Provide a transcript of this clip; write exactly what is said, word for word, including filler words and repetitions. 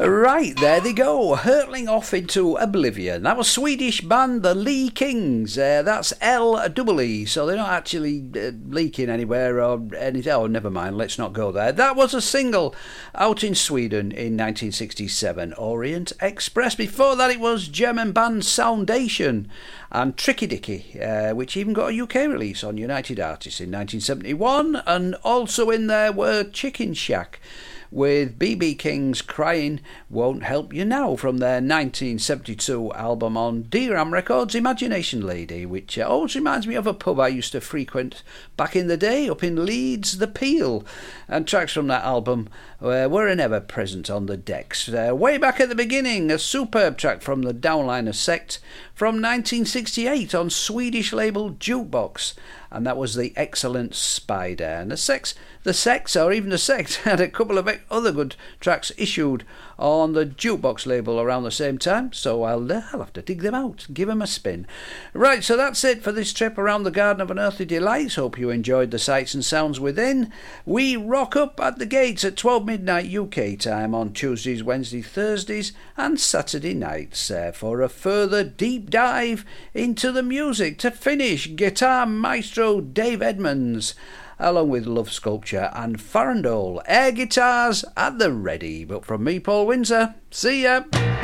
Right, there they go, hurtling off into oblivion. That was Swedish band The Lee Kings. Uh, that's L E E, so they're not actually uh, leaking anywhere or anything. Oh, never mind, let's not go there. That was a single out in Sweden in nineteen sixty-seven, Orient Express. Before that, it was German band Soundation and Tricky Dicky, uh, which even got a U K release on United Artists in nineteen seventy-one. And also in there were Chicken Shack with B B King's Crying Won't Help You Now from their nineteen seventy-two album on D RAM Records, Imagination Lady, which uh, always reminds me of a pub I used to frequent back in the day up in Leeds, The Peel. And tracks from that album uh, were an ever-present on the decks. Uh, way back at the beginning, a superb track from the Downliner Sect from nineteen sixty-eight on Swedish label Jukebox, and that was the excellent Spider. And the Sex, the Sex, or even the Sect, had a couple of other good tracks issued on the Jukebox label around the same time, so I'll, uh, I'll have to dig them out, give them a spin. Right, so that's it for this trip around the Garden of Unearthly Delights. Hope you enjoyed the sights and sounds within. We rock up at the gates at twelve midnight U K time on Tuesdays, Wednesdays, Thursdays and Saturday nights uh, for a further deep dive into the music. To finish, guitar maestro Dave Edmunds, along with Love Sculpture and Farandole. Air guitars at the ready. But from me, Paul Windsor, see ya!